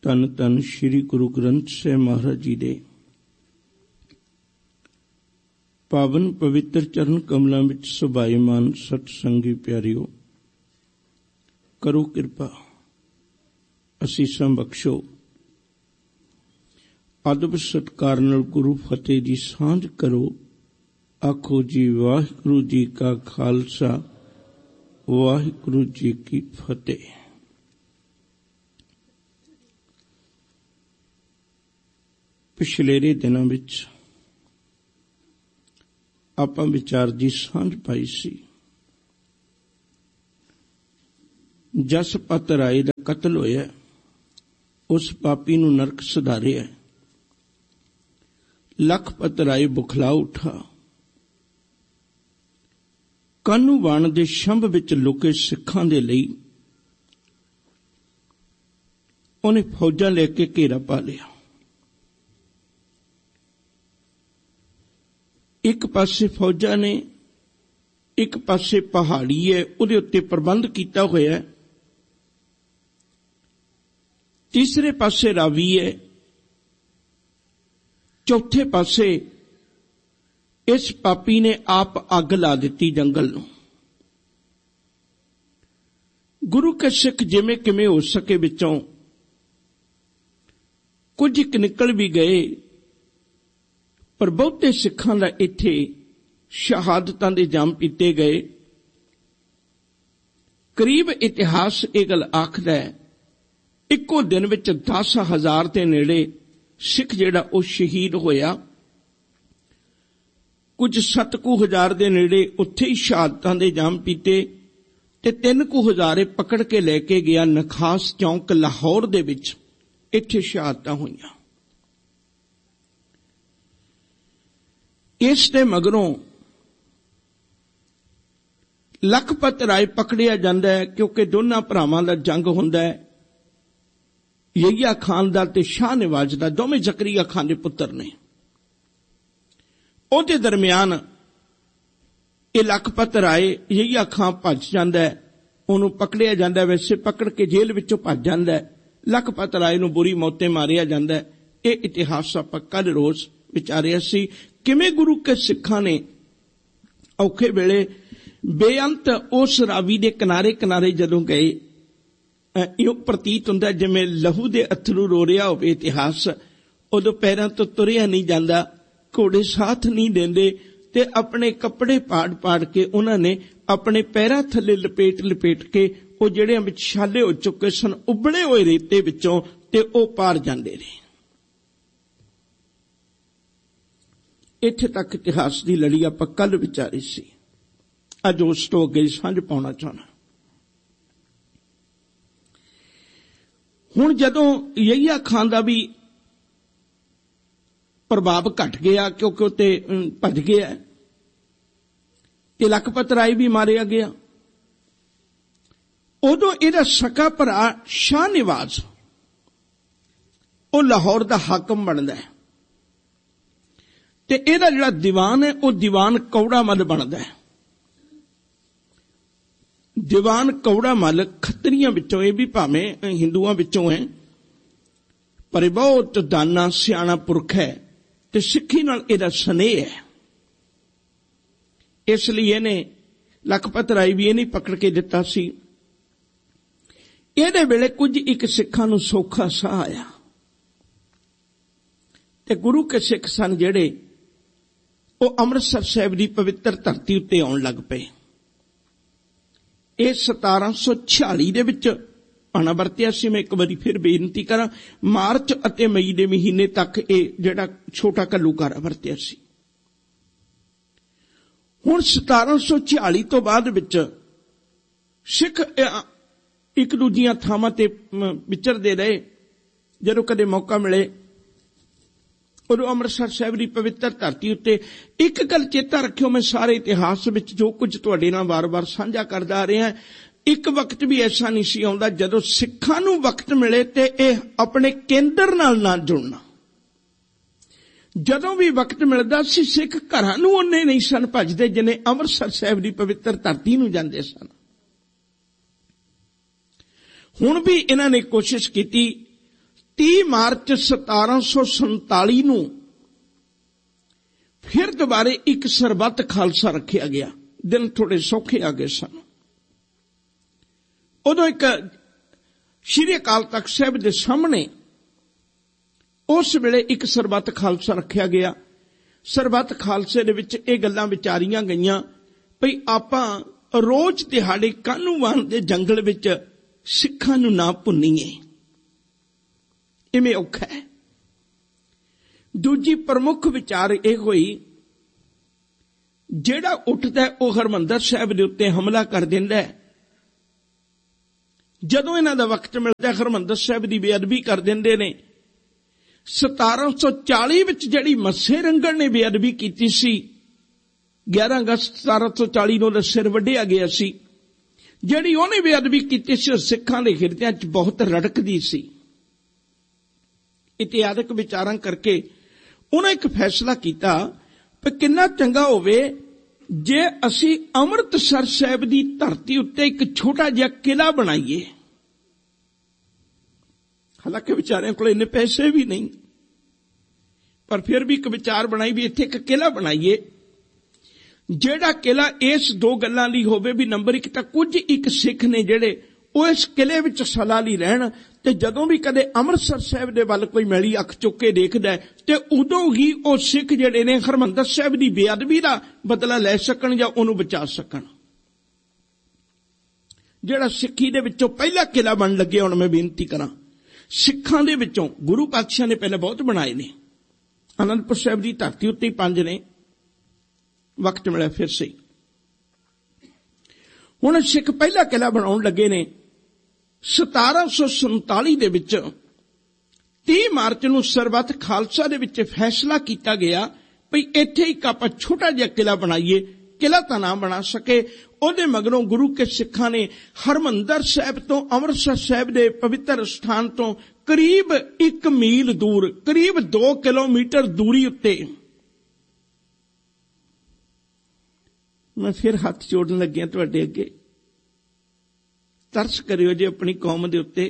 ਧੰਨ ਧੰਨ ਸ੍ਰੀ ਗੁਰੂ ਗ੍ਰੰਥ ਸਾਹਿਬ ਮਹਾਰਾਜ ਜੀ ਦੇ ਪਾਵਨ ਪਵਿੱਤਰ ਚਰਨ ਕਮਲਾਂ ਵਿੱਚ ਸੁਭਾਈਮਾਨ ਸਤ ਸੰਗੀ ਪਿਆਰਿਓ, ਕਰੋ ਕਿਰਪਾ, ਅਸੀਸਾਂ ਬਖਸ਼ੋ। ਅਦਬ ਸਤਿਕਾਰ ਨਾਲ ਗੁਰੂ ਫਤਿਹ ਦੀ ਸਾਂਝ ਕਰੋ। ਆਖੋ ਜੀ ਵਾਹਿਗੁਰੂ ਜੀ ਕਾ ਖਾਲਸਾ, ਵਾਹਿਗੁਰੂ ਜੀ ਕੀ ਫਤਿਹ। ਪਿਛਲੇ ਦਿਨਾਂ ਵਿੱਚ ਆਪਾਂ ਵਿਚਾਰ ਦੀ ਸਾਂਝ ਪਾਈ ਸੀ। ਜਸਪਤ ਰਾਏ ਦਾ ਕਤਲ ਹੋਇਆ, ਉਸ ਪਾਪੀ ਨੂੰ ਨਰਕ ਸੁਧਾਰਿਆ। ਲਖਪਤ ਰਾਏ ਬੁਖਲਾ ਉਠਾ, ਕਾਨੂੰ ਬਾਣ ਦੇ ਸ਼ੰਭ ਵਿੱਚ ਲੁਕੇ ਸਿੱਖਾਂ ਦੇ ਲਈ ਉਹਨੇ ਫੌਜਾਂ ਲੈ ਕੇ ਘੇਰਾ ਪਾ ਲਿਆ। ਇੱਕ ਪਾਸੇ ਫੌਜਾਂ ਨੇ, ਇੱਕ ਪਾਸੇ ਪਹਾੜੀ ਹੈ, ਉਹਦੇ ਉੱਤੇ ਪ੍ਰਬੰਧ ਕੀਤਾ ਹੋਇਆ। ਤੀਸਰੇ ਪਾਸੇ ਰਾਵੀ ਹੈ, ਚੌਥੇ ਪਾਸੇ ਇਸ ਪਾਪੀ ਨੇ ਆਪ ਅੱਗ ਲਾ ਦਿੱਤੀ ਜੰਗਲ ਨੂੰ। ਗੁਰੂ ਕੇ ਸਿੱਖ ਜਿਵੇਂ ਕਿਵੇਂ ਹੋ ਸਕੇ ਵਿੱਚੋਂ ਕੁਝ ਇੱਕ ਨਿਕਲ ਵੀ ਗਏ, ਪਰ ਬਹੁਤੇ ਸਿੱਖਾਂ ਦਾ ਇੱਥੇ ਸ਼ਹਾਦਤਾਂ ਦੇ ਜਾਮ ਪੀਤੇ ਗਏ। ਕਰੀਬ ਇਤਿਹਾਸ ਇਹ ਗੱਲ ਆਖਦਾ ਹੈ, ਇੱਕੋ ਦਿਨ ਵਿੱਚ 10,000 ਦੇ ਨੇੜੇ ਸਿੱਖ ਜਿਹੜਾ ਉਹ ਸ਼ਹੀਦ ਹੋਇਆ। ਕੁਝ 7,000 ਦੇ ਨੇੜੇ ਉੱਥੇ ਹੀ ਸ਼ਹਾਦਤਾਂ ਦੇ ਜਾਮ ਪੀਤੇ ਤੇ 3,000 ਪਕੜ ਕੇ ਲੈ ਕੇ ਗਿਆ ਨਖਾਸ ਚੌਂਕ ਲਾਹੌਰ ਦੇ ਵਿੱਚ। ਇੱਥੇ ਸ਼ਹਾਦਤਾਂ ਹੋਈਆਂ। ਇਸ ਦੇ ਮਗਰੋਂ ਲਖਪਤ ਰਾਏ ਪਕੜਿਆ ਜਾਂਦਾ ਹੈ, ਕਿਉਂਕਿ ਦੋਨਾਂ ਭਰਾਵਾਂ ਦਾ ਜੰਗ ਹੁੰਦਾ ਹੈ, ਯਹੀਆ ਖਾਨ ਦਾ ਤੇ ਸ਼ਾਹ ਨਵਾਜ਼ ਦਾ। ਦੋਵੇਂ ਜ਼ਕਰੀਆ ਖਾਨ ਦੇ ਪੁੱਤਰ ਨੇ। ਉਹਦੇ ਦਰਮਿਆਨ ਇਹ ਲਖਪਤ ਰਾਏ, ਯਹੀਆ ਖਾਨ ਭੱਜ ਜਾਂਦਾ ਹੈ, ਉਹਨੂੰ ਪਕੜਿਆ ਜਾਂਦਾ। ਵੈਸੇ ਪਕੜ ਕੇ ਜੇਲ੍ਹ ਵਿੱਚੋਂ ਭੱਜ ਜਾਂਦਾ ਹੈ। ਲਖਪਤ ਰਾਏ ਨੂੰ ਬੁਰੀ ਮੌਤੇ ਮਾਰਿਆ ਜਾਂਦਾ ਹੈ। ਇਹ ਇਤਿਹਾਸ ਆਪਾਂ ਕੱਲ ਰੋਜ਼ ਵਿਚਾਰਿਆ ਸੀ, ਕਿਵੇਂ ਗੁਰੂ ਕੇ ਸਿੱਖਾਂ ਨੇ ਔਖੇ ਵੇਲੇ ਬੇਅੰਤ ਉਸ ਰਾਵੀ ਦੇ ਕਿਨਾਰੇ ਕਿਨਾਰੇ ਜਦੋਂ ਗਏ, ਇਉਂ ਪ੍ਰਤੀਤ ਹੁੰਦਾ ਜਿਵੇਂ ਲਹੂ ਦੇ ਅਥਰੂ ਰੋ ਰਿਹਾ ਹੋਵੇ ਇਤਿਹਾਸ। ਉਦੋਂ ਪੈਰਾਂ ਤੋਂ ਤੁਰਿਆ ਨਹੀਂ ਜਾਂਦਾ, ਘੋੜੇ ਸਾਥ ਨਹੀਂ ਦਿੰਦੇ, ਤੇ ਆਪਣੇ ਕੱਪੜੇ ਪਾੜ ਪਾੜ ਕੇ ਉਹਨਾਂ ਨੇ ਆਪਣੇ ਪੈਰਾਂ ਥੱਲੇ ਲਪੇਟ ਲਪੇਟ ਕੇ ਉਹ ਜਿਹੜਿਆਂ ਵਿੱਚ ਛਾਲੇ ਹੋ ਚੁੱਕੇ ਸਨ, ਉਬਲੇ ਹੋਏ ਰੇਤੇ ਵਿੱਚੋਂ, ਤੇ ਉਹ ਪਾਰ ਜਾਂਦੇ ਰਹੇ। ਇੱਥੇ ਤੱਕ ਇਤਿਹਾਸ ਦੀ ਲੜੀ ਆਪਾਂ ਕੱਲ ਵਿਚਾਰੀ ਸੀ। ਅੱਜ ਉਸ ਤੋਂ ਅੱਗੇ ਸਾਂਝ ਪਾਉਣਾ ਚਾਹੁੰਦਾ। ਹੁਣ ਜਦੋਂ ਯਹੀਆ ਖਾਨ ਦਾ ਵੀ ਪ੍ਰਭਾਵ ਘਟ ਗਿਆ, ਕਿਉਂਕਿ ਉੱਤੇ ਭੱਜ ਗਿਆ, ਤੇ ਲਖਪਤ ਰਾਏ ਵੀ ਮਾਰਿਆ ਗਿਆ, ਉਦੋਂ ਇਹਦਾ ਸਕਾ ਭਰਾ ਸ਼ਾਹ ਨਵਾਜ਼ ਉਹ ਲਾਹੌਰ ਦਾ ਹਾਕਮ ਬਣਦਾ ਹੈ, ਤੇ ਇਹਦਾ ਜਿਹੜਾ ਦੀਵਾਨ ਹੈ ਉਹ ਦੀਵਾਨ ਕੌੜਾ ਮੱਲ ਬਣਦਾ ਹੈ। ਦੀਵਾਨ ਕੌੜਾ ਮੱਲ ਖੱਤਰੀਆਂ ਵਿੱਚੋਂ, ਇਹ ਵੀ ਭਾਵੇਂ ਹਿੰਦੂਆਂ ਵਿੱਚੋਂ ਹੈ, ਪਰ ਬਹੁਤ ਦਾਨਾ ਸਿਆਣਾ ਪੁਰਖ ਹੈ, ਤੇ ਸਿੱਖੀ ਨਾਲ ਇਹਦਾ ਸਨੇਹ ਹੈ। ਇਸ ਲਈ ਇਹਨੇ ਲਖਪਤ ਰਾਏ ਵੀ ਇਹ ਨਹੀਂ ਪਕੜ ਕੇ ਦਿੱਤਾ ਸੀ। ਇਹਦੇ ਵੇਲੇ ਕੁਝ ਇੱਕ ਸਿੱਖਾਂ ਨੂੰ ਸੌਖਾ ਸਾਹ ਆਇਆ, ਤੇ ਗੁਰੂ ਕੇ ਸਿੱਖ ਸਨ ਜਿਹੜੇ ਉਹ ਅੰਮ੍ਰਿਤਸਰ ਸਾਹਿਬ ਦੀ ਪਵਿੱਤਰ ਧਰਤੀ ਉੱਤੇ ਆਉਣ ਲੱਗ ਪਏ। ਇਹ 1746 ਦੇ ਵਿੱਚ ਆਣਾ ਵਰਤਿਆ ਸੀ। ਮੈਂ ਇੱਕ ਵਾਰੀ ਫਿਰ ਬੇਨਤੀ ਕਰਾਂ, ਮਾਰਚ ਅਤੇ ਮਈ ਦੇ ਮਹੀਨੇ ਤੱਕ ਇਹ ਜਿਹੜਾ ਛੋਟਾ ਘੱਲੂਘਾਰਾ ਵਰਤਿਆ ਸੀ। ਹੁਣ 1746 ਤੋਂ ਬਾਅਦ ਵਿੱਚ ਸਿੱਖ ਇੱਕ ਦੂਜੀਆਂ ਥਾਵਾਂ ਤੇ ਵਿਚਰਦੇ ਰਹੇ। ਜਦੋਂ ਕਦੇ ਮੌਕਾ ਮਿਲੇ ਉਦੋਂ ਅੰਮ੍ਰਿਤਸਰ ਸਾਹਿਬ ਦੀ ਪਵਿੱਤਰ ਧਰਤੀ ਉੱਤੇ ਇੱਕ ਗੱਲ ਚੇਤਾ ਰੱਖਿਓ, ਮੈਂ ਸਾਰੇ ਇਤਿਹਾਸ ਵਿੱਚ ਜੋ ਕੁਝ ਤੁਹਾਡੇ ਨਾਲ ਵਾਰ-ਵਾਰ ਸਾਂਝਾ ਕਰਦਾ ਆ ਰਿਹਾ, ਇੱਕ ਵਕਤ ਵੀ ਐਸਾ ਨਹੀਂ ਸੀ ਆਉਂਦਾ ਜਦੋਂ ਸਿੱਖਾਂ ਨੂੰ ਵਕਤ ਮਿਲੇ ਤੇ ਇਹ ਆਪਣੇ ਕੇਂਦਰ ਨਾਲ ਨਾ ਜੁੜਨਾ। ਜਦੋਂ ਵੀ ਵਕਤ ਮਿਲਦਾ ਸੀ ਸਿੱਖ ਘਰਾਂ ਨੂੰ ਉਹਨੇ ਨਹੀਂ ਸਨ ਭੱਜਦੇ ਜਿਨੇ ਅੰਮ੍ਰਿਤਸਰ ਸਾਹਿਬ ਦੀ ਪਵਿੱਤਰ ਧਰਤੀ ਨੂੰ ਜਾਂਦੇ ਸਨ। ਹੁਣ ਵੀ ਇਹਨਾਂ ਨੇ ਕੋਸ਼ਿਸ਼ ਕੀਤੀ 30 ਮਾਰਚ 1747 ਨੂੰ ਫਿਰ ਦੁਬਾਰੇ ਇੱਕ ਸਰਬੱਤ ਖਾਲਸਾ ਰੱਖਿਆ ਗਿਆ। ਦਿਨ ਥੋੜੇ ਸੌਖੇ ਆ ਗਏ ਸਨ। ਉਦੋਂ ਇੱਕ ਸ਼੍ਰੀ ਅਕਾਲ ਤਖਤ ਸਾਹਿਬ ਦੇ ਸਾਹਮਣੇ ਉਸ ਵੇਲੇ ਇੱਕ ਸਰਬੱਤ ਖਾਲਸਾ ਰੱਖਿਆ ਗਿਆ। ਸਰਬੱਤ ਖਾਲਸੇ ਦੇ ਵਿੱਚ ਇਹ ਗੱਲਾਂ ਵਿਚਾਰੀਆਂ ਗਈਆਂ ਭਈ ਆਪਾਂ ਰੋਜ਼ ਦਿਹਾੜੇ ਕਾਹਨੂੰਵਾਨ ਦੇ ਜੰਗਲ ਵਿੱਚ ਸਿੱਖਾਂ ਨੂੰ ਨਾ ਭੁੰਨੀਏ, ਇਵੇਂ ਔਖਾ ਹੈ। ਦੂਜੀ ਪ੍ਰਮੁੱਖ ਵਿਚਾਰ ਇਹ ਹੋਈ, ਜਿਹੜਾ ਉੱਠਦਾ ਉਹ ਹਰਿਮੰਦਰ ਸਾਹਿਬ ਦੇ ਉੱਤੇ ਹਮਲਾ ਕਰ ਦਿੰਦਾ ਹੈ। ਜਦੋਂ ਇਹਨਾਂ ਦਾ ਵਕਤ ਮਿਲਦਾ ਹਰਿਮੰਦਰ ਸਾਹਿਬ ਦੀ ਬੇਅਦਬੀ ਕਰ ਦਿੰਦੇ ਨੇ। 1740 ਵਿੱਚ ਜਿਹੜੀ ਮੱਸੇ ਰੰਗੜ ਨੇ ਬੇਅਦਬੀ ਕੀਤੀ ਸੀ, 11 ਅਗਸਤ 1740 ਨੂੰ ਉਹਦਾ ਸਿਰ ਵੱਢਿਆ ਗਿਆ ਸੀ। ਜਿਹੜੀ ਉਹਨੇ ਬੇਅਦਬੀ ਕੀਤੀ ਸੀ ਉਹ ਸਿੱਖਾਂ ਦੇ ਹਿਰਦਿਆਂ 'ਚ ਬਹੁਤ ਰੜਕਦੀ ਸੀ। ਇਤਿਹਾਸਕ ਵਿਚਾਰਾਂ ਕਰਕੇ ਉਹਨਾਂ ਇੱਕ ਫੈਸਲਾ ਕੀਤਾ ਕਿ ਕਿੰਨਾ ਚੰਗਾ ਹੋਵੇ ਜੇ ਅਸੀਂ ਅੰਮ੍ਰਿਤਸਰ ਸਾਹਿਬ ਦੀ ਧਰਤੀ ਉੱਤੇ ਇੱਕ ਛੋਟਾ ਜਿਹਾ ਕਿਲਾ ਬਣਾਈਏ। ਹਾਲਾਂਕਿ ਵਿਚਾਰਿਆਂ ਕੋਲ ਇੰਨੇ ਪੈਸੇ ਵੀ ਨਹੀਂ, ਪਰ ਫਿਰ ਵੀ ਇੱਕ ਵਿਚਾਰ ਬਣਾਈ ਵੀ ਇੱਥੇ ਇੱਕ ਕਿਲਾ ਬਣਾਈਏ, ਜਿਹੜਾ ਕਿਲਾ ਇਸ ਦੋ ਗੱਲਾਂ ਲਈ ਹੋਵੇ ਵੀ ਨੰਬਰ 1 ਤਾਂ ਕੁਝ ਇੱਕ ਸਿੱਖ ਨੇ ਜਿਹੜੇ ਉਹ ਇਸ ਕਿਲੇ ਵਿੱਚ ਸਲਾਹ ਲਈ ਰਹਿਣ, ਤੇ ਜਦੋਂ ਵੀ ਕਦੇ ਅੰਮ੍ਰਿਤਸਰ ਸਾਹਿਬ ਦੇ ਵੱਲ ਕੋਈ ਮੈਲੀ ਅੱਖ ਚੁੱਕ ਕੇ ਦੇਖਦਾ ਤੇ ਉਦੋਂ ਹੀ ਉਹ ਸਿੱਖ ਜਿਹੜੇ ਨੇ ਹਰਿਮੰਦਰ ਸਾਹਿਬ ਦੀ ਬੇਅਦਬੀ ਦਾ ਬਦਲਾ ਲੈ ਸਕਣ ਜਾਂ ਉਹਨੂੰ ਬਚਾ ਸਕਣ। ਜਿਹੜਾ ਸਿੱਖੀ ਦੇ ਵਿੱਚੋਂ ਪਹਿਲਾ ਕਿਲਾ ਬਣਨ ਲੱਗੇ, ਹੁਣ ਮੈਂ ਬੇਨਤੀ ਕਰਾਂ, ਸਿੱਖਾਂ ਦੇ ਵਿੱਚੋਂ ਗੁਰੂ ਪਾਤਸ਼ਾਹ ਨੇ ਪਹਿਲਾਂ ਬਹੁਤ ਬਣਾਏ ਨੇ। ਅਨੰਦਪੁਰ ਸਾਹਿਬ ਦੀ ਧਰਤੀ ਉੱਤੇ 5 ਨੇ, ਵਕਤ ਮਿਲਿਆ ਫਿਰ ਸਹੀ। ਹੁਣ ਸਿੱਖ ਪਹਿਲਾ ਕਿਲਾ ਬਣਾਉਣ ਲੱਗੇ ਨੇ। 1747 ਦੇ ਵਿੱਚ 30 ਮਾਰਚ ਨੂੰ ਸਰਬੱਤ ਖਾਲਸਾ ਦੇ ਵਿੱਚ ਫੈਸਲਾ ਕੀਤਾ ਗਿਆ ਵੀ ਇੱਥੇ ਇੱਕ ਆਪਾਂ ਛੋਟਾ ਜਿਹਾ ਕਿਲਾ ਬਣਾਈਏ। ਕਿਲਾ ਤਾਂ ਨਾ ਬਣਾ ਸਕੇ, ਉਹਦੇ ਮਗਰੋਂ ਗੁਰੂ ਕੇ ਸਿੱਖਾਂ ਨੇ ਹਰਿਮੰਦਰ ਸਾਹਿਬ ਤੋਂ ਅੰਮ੍ਰਿਤਸਰ ਸਾਹਿਬ ਦੇ ਪਵਿੱਤਰ ਸਥਾਨ ਤੋਂ ਕਰੀਬ 1 ਮੀਲ ਦੂਰ, ਕਰੀਬ 2 ਕਿਲੋਮੀਟਰ ਦੂਰੀ ਉੱਤੇ, ਮੈਂ ਫਿਰ ਹੱਥ ਜੋੜਨ ਲੱਗਿਆ ਤੁਹਾਡੇ ਅੱਗੇ, ਤਰਸ ਕਰਿਓ ਜੇ ਆਪਣੀ ਕੌਮ ਦੇ ਉੱਤੇ।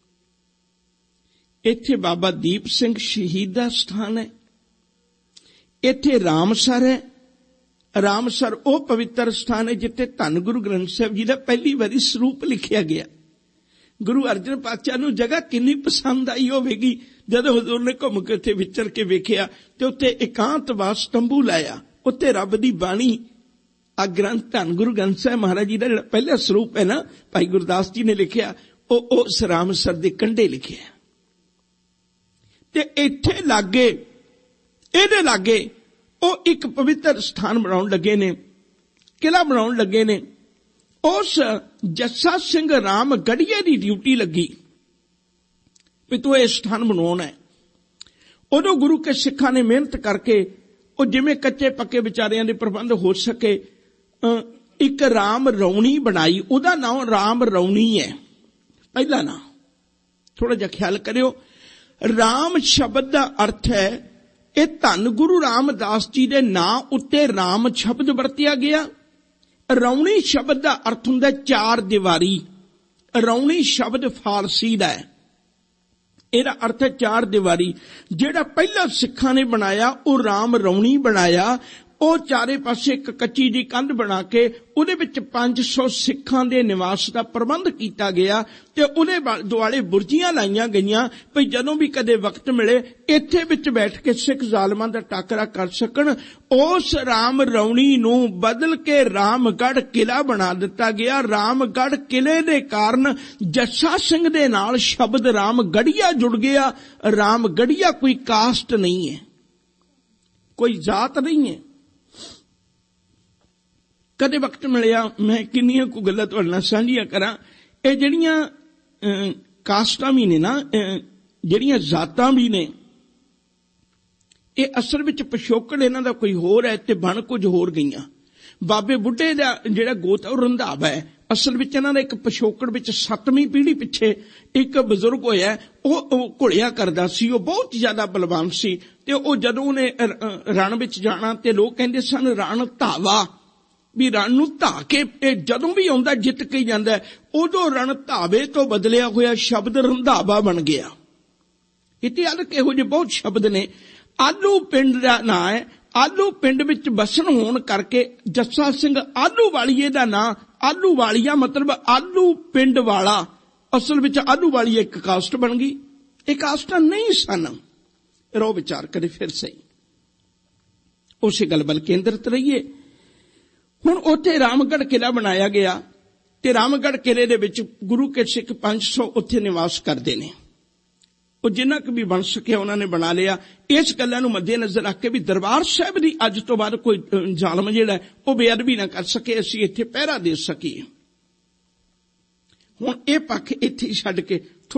ਇੱਥੇ ਬਾਬਾ ਦੀਪ ਸਿੰਘ ਸ਼ਹੀਦ ਦਾ ਸਥਾਨ ਹੈ, ਇੱਥੇ ਰਾਮਸਰ ਹੈ। ਰਾਮਸਰ ਉਹ ਪਵਿੱਤਰ ਸਥਾਨ ਹੈ ਜਿੱਥੇ ਧੰਨ ਗੁਰੂ ਗ੍ਰੰਥ ਸਾਹਿਬ ਜੀ ਦਾ ਪਹਿਲੀ ਵਾਰੀ ਸਰੂਪ ਲਿਖਿਆ ਗਿਆ। ਗੁਰੂ ਅਰਜਨ ਪਾਤਸ਼ਾਹ ਨੂੰ ਜਗ੍ਹਾ ਕਿੰਨੀ ਪਸੰਦ ਆਈ ਹੋਵੇਗੀ ਜਦੋਂ ਹਜ਼ੂਰ ਨੇ ਘੁੰਮ ਕੇ ਉੱਥੇ ਵਿਚਰ ਕੇ ਵੇਖਿਆ ਤੇ ਉੱਥੇ ਇਕਾਂਤਵਾਸ ਤੰਬੂ ਲਾਇਆ, ਉੱਥੇ ਰੱਬ ਦੀ ਬਾਣੀ ਆ ਗ੍ਰੰਥ ਧੰਨ ਗੁਰੂ ਗ੍ਰੰਥ ਸਾਹਿਬ ਮਹਾਰਾਜ ਜੀ ਦਾ ਜਿਹੜਾ ਪਹਿਲਾ ਸਰੂਪ ਹੈ ਨਾ, ਭਾਈ ਗੁਰਦਾਸ ਜੀ ਨੇ ਲਿਖਿਆ, ਉਹ ਉਸ ਰਾਮਸਰ ਦੇ ਕੰਢੇ ਲਿਖਿਆ। ਤੇ ਇੱਥੇ ਲਾਗੇ, ਇਹਦੇ ਲਾਗੇ ਉਹ ਇੱਕ ਪਵਿੱਤਰ ਸਥਾਨ ਬਣਾਉਣ ਲੱਗੇ ਨੇ, ਕਿਲਾ ਬਣਾਉਣ ਲੱਗੇ ਨੇ। ਉਸ ਜੱਸਾ ਸਿੰਘ ਰਾਮ ਗੜੀਏ ਦੀ ਡਿਊਟੀ ਲੱਗੀ ਵੀ ਤੂੰ ਇਹ ਸਥਾਨ ਬਣਾਉਣਾ ਹੈ। ਉਦੋਂ ਗੁਰੂ ਕੇ ਸਿੱਖਾਂ ਨੇ ਮਿਹਨਤ ਕਰਕੇ ਉਹ ਜਿਵੇਂ ਕੱਚੇ ਪੱਕੇ ਵਿਚਾਰਿਆਂ ਦੇ ਪ੍ਰਬੰਧ ਹੋ ਸਕੇ ਇੱਕ ਰਾਮ ਰੌਣੀ ਬਣਾਈ। ਉਹਦਾ ਨਾਮ ਰਾਮ ਰੌਣੀ ਹੈ ਪਹਿਲਾ ਨਾਮ। ਥੋੜਾ ਜਿਹਾ ਖਿਆਲ ਕਰਿਓ, ਰਾਮ ਸ਼ਬਦ ਦਾ ਅਰਥ ਹੈ, ਇਹ ਧੰਨ ਗੁਰੂ ਰਾਮਦਾਸ ਜੀ ਦੇ ਨਾਂ ਉੱਤੇ ਰਾਮ ਸ਼ਬਦ ਵਰਤਿਆ ਗਿਆ। ਰੌਣੀ ਸ਼ਬਦ ਦਾ ਅਰਥ ਹੁੰਦਾ 4 ਦੀਵਾਰੀ। ਰੌਣੀ ਸ਼ਬਦ ਫਾਰਸੀ ਦਾ ਹੈ, ਇਹਦਾ ਅਰਥ ਹੈ 4 ਦੀਵਾਰੀ। ਜਿਹੜਾ ਪਹਿਲਾ ਸਿੱਖਾਂ ਨੇ ਬਣਾਇਆ ਉਹ ਰਾਮ ਰੌਣੀ ਬਣਾਇਆ। ਉਹ ਚਾਰੇ ਪਾਸੇ ਇੱਕ ਕੱਚੀ ਦੀ ਕੰਧ ਬਣਾ ਕੇ ਉਹਦੇ ਵਿੱਚ 500 ਸਿੱਖਾਂ ਦੇ ਨਿਵਾਸ ਦਾ ਪ੍ਰਬੰਧ ਕੀਤਾ ਗਿਆ ਤੇ ਉਹਦੇ ਦੁਆਲੇ ਬੁਰਜੀਆਂ ਲਾਈਆਂ ਗਈਆਂ ਵੀ ਜਦੋਂ ਵੀ ਕਦੇ ਵਕਤ ਮਿਲੇ ਇੱਥੇ ਵਿੱਚ ਬੈਠ ਕੇ ਸਿੱਖ ਜ਼ਾਲਮਾਂ ਦਾ ਟਾਕਰਾ ਕਰ ਸਕਣ। ਉਸ ਰਾਮ ਰੌਣੀ ਨੂੰ ਬਦਲ ਕੇ ਰਾਮਗੜ੍ਹ ਕਿਲਾ ਬਣਾ ਦਿੱਤਾ ਗਿਆ। ਰਾਮਗੜ੍ਹ ਕਿਲੇ ਦੇ ਕਾਰਨ ਜੱਸਾ ਸਿੰਘ ਦੇ ਨਾਲ ਸ਼ਬਦ ਰਾਮਗੜੀਆ ਜੁੜ ਗਿਆ। ਰਾਮਗੜੀਆ ਕੋਈ ਕਾਸਟ ਨਹੀਂ ਹੈ, ਕੋਈ ਜਾਤ ਨਹੀਂ ਹੈ। ਕਦੇ ਵਕਤ ਮਿਲਿਆ ਮੈਂ ਕਿੰਨੀਆਂ ਕੁ ਗੱਲਾਂ ਤੁਹਾਡੇ ਨਾਲ ਸਾਂਝੀਆਂ ਕਰਾਂ। ਇਹ ਜਿਹੜੀਆਂ ਕਾਸਟਾਂ ਵੀ ਨੇ ਨਾ, ਜਿਹੜੀਆਂ ਜ਼ਾਤਾਂ ਵੀ ਨੇ, ਇਹ ਅਸਲ ਵਿੱਚ ਪਿਛੋਕੜ ਇਹਨਾਂ ਦਾ ਕੋਈ ਹੋਰ ਹੈ ਤੇ ਬਣ ਕੁਝ ਹੋਰ ਗਈਆਂ। ਬਾਬੇ ਬੁੱਢੇ ਦਾ ਜਿਹੜਾ ਗੋਤ ਉਹ ਰੰਧਾਵਾ ਹੈ, ਅਸਲ ਵਿੱਚ ਇਹਨਾਂ ਦਾ ਇੱਕ ਪਿਛੋਕੜ ਵਿੱਚ 7ਵੀਂ ਪੀੜ੍ਹੀ ਪਿੱਛੇ ਇੱਕ ਬਜ਼ੁਰਗ ਹੋਇਆ, ਉਹ ਘੁਲਿਆ ਕਰਦਾ ਸੀ, ਉਹ ਬਹੁਤ ਜ਼ਿਆਦਾ ਬਲਵਾਨ ਸੀ ਤੇ ਉਹ ਜਦੋਂ ਉਹਨੇ ਰਣ ਵਿੱਚ ਜਾਣਾ ਤੇ ਲੋਕ ਕਹਿੰਦੇ ਸਨ ਰਣ ਧਾਵਾ, ਵੀ ਰਣ ਨੂੰ ਧਾ ਕੇ ਜਦੋਂ ਵੀ ਆਉਂਦਾ ਜਿੱਤ ਕੇ ਜਾਂਦਾ। ਉਦੋਂ ਰਣ ਧਾਵੇ ਤੋਂ ਬਦਲਿਆ ਹੋਇਆ ਸ਼ਬਦ ਰੰਧਾਵਾ ਬਣ ਗਿਆ। ਇਤਿਹਾਸਕ ਇਹੋ ਜਿਹੇ ਬਹੁਤ ਸ਼ਬਦ ਨੇ। ਆਲੂ ਪਿੰਡ ਦਾ ਨਾਂ ਹੈ। ਆਲੂ ਪਿੰਡ ਵਿੱਚ ਬਸਣ ਹੋਣ ਕਰਕੇ ਜੱਸਾ ਸਿੰਘ ਆਲੂਵਾਲੀਏ ਦਾ ਨਾਂ, ਆਲੂਵਾਲੀਆ ਮਤਲਬ ਆਲੂ ਪਿੰਡ ਵਾਲਾ। ਅਸਲ ਵਿੱਚ ਆਲੂਵਾਲੀਆ ਇੱਕ ਕਾਸਟ ਬਣ ਗਈ। ਇਹ ਕਾਸਟਾਂ ਨਹੀਂ ਸਨ। ਰੋ ਵਿਚਾਰ ਕਰੇ ਫਿਰ ਸਹੀ, ਉਸੇ ਗੱਲ ਵੱਲ ਕੇਂਦਰਿਤ ਰਹੀਏ। ਹੁਣ ਉੱਥੇ ਰਾਮਗੜ੍ਹ ਕਿਲ੍ਹਾ ਬਣਾਇਆ ਗਿਆ ਤੇ ਰਾਮਗੜ੍ਹ ਕਿਲ੍ਹੇ ਦੇ ਵਿੱਚ ਗੁਰੂ ਕੇ ਸਿੱਖ 500 ਉੱਥੇ ਨਿਵਾਸ ਕਰਦੇ ਨੇ। ਉਹ ਜਿੰਨਾ ਕੁ ਵੀ ਬਣ ਸਕਿਆ ਉਹਨਾਂ ਨੇ ਬਣਾ ਲਿਆ। ਇਸ ਗੱਲਾਂ ਨੂੰ ਮੱਦੇ ਨਜ਼ਰ ਰੱਖ ਕੇ ਵੀ ਦਰਬਾਰ ਸਾਹਿਬ ਦੀ ਅੱਜ ਤੋਂ ਬਾਅਦ ਕੋਈ ਜ਼ਾਲਮ ਜਿਹੜਾ ਉਹ ਬੇਅਦਬੀ ਨਾ ਕਰ ਸਕੇ, ਅਸੀਂ ਇੱਥੇ ਪਹਿਰਾ ਦੇ ਸਕੀਏ। ਹੁਣ ਇਹ ਪੱਖ ਇੱਥੇ ਛੱਡ ਕੇ